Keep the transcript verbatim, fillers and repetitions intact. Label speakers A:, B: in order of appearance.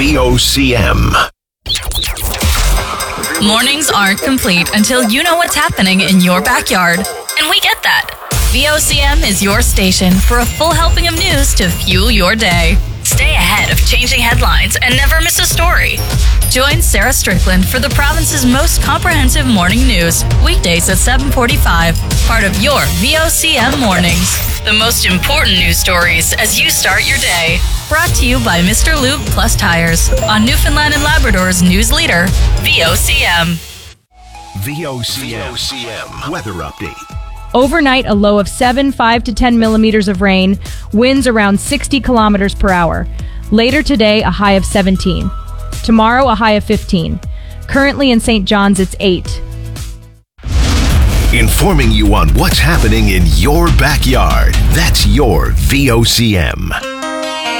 A: V O C M.
B: Mornings aren't complete until you know what's happening in your backyard. And we get that. V O C M is your station for a full helping of news to fuel your day. Stay ahead of changing headlines and never miss a story. Join Sarah Strickland for the province's most comprehensive morning news, weekdays at seven forty-five, part of your V O C M mornings. The most important news stories as you start your day. Brought to you by Mister Lube Plus Tires on Newfoundland and Labrador's news leader, V O C M.
A: V O C M weather update.
C: Overnight, a low of seven, five to ten millimeters of rain, winds around sixty kilometers per hour. Later today, a high of seventeen. Tomorrow, a high of fifteen. Currently in Saint John's, it's eight.
A: Informing you on what's happening in your backyard. That's your V O C M.